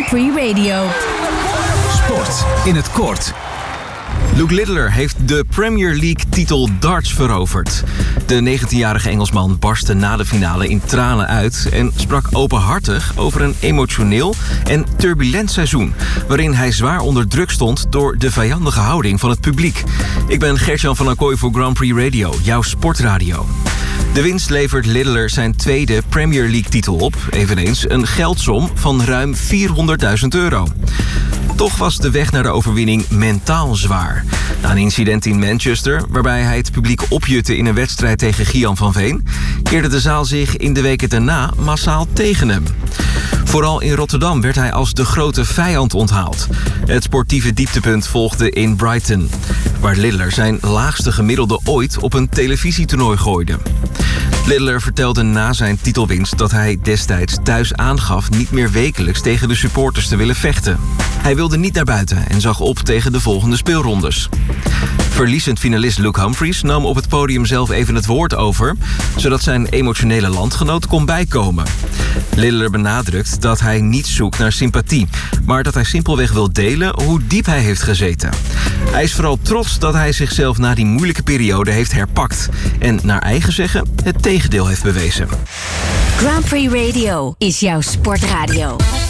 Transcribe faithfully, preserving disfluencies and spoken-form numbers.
Prix Radio. Sport in het kort. Luke Littler heeft de Premier League-titel darts veroverd. De negentienjarige Engelsman barstte na de finale in tranen uit en sprak openhartig over een emotioneel en turbulent seizoen, waarin hij zwaar onder druk stond door de vijandige houding van het publiek. Ik ben Gert-Jan van Acquoy voor Grand Prix Radio, jouw sportradio. De winst levert Littler zijn tweede Premier League-titel op, eveneens een geldsom van ruim vierhonderdduizend euro. Toch was de weg naar de overwinning mentaal zwaar. Na een incident in Manchester, waarbij hij het publiek opjutte in een wedstrijd tegen Gian van Veen, keerde de zaal zich in de weken daarna massaal tegen hem. Vooral in Rotterdam werd hij als de grote vijand onthaald. Het sportieve dieptepunt volgde in Brighton, waar Littler zijn laagste gemiddelde ooit op een televisietoernooi gooide. Littler vertelde na zijn titelwinst dat hij destijds thuis aangaf niet meer wekelijks tegen de supporters te willen vechten. Hij wilde niet naar buiten en zag op tegen de volgende speelrondes. Verliezend finalist Luke Humphries nam op het podium zelf even het woord over, zodat zijn emotionele landgenoot kon bijkomen. Littler benadrukt dat hij niet zoekt naar sympathie, maar dat hij simpelweg wil delen hoe diep hij heeft gezeten. Hij is vooral trots dat hij zichzelf na die moeilijke periode heeft herpakt en naar eigen zeggen het tegendeel heeft bewezen. Grand Prix Radio is jouw sportradio.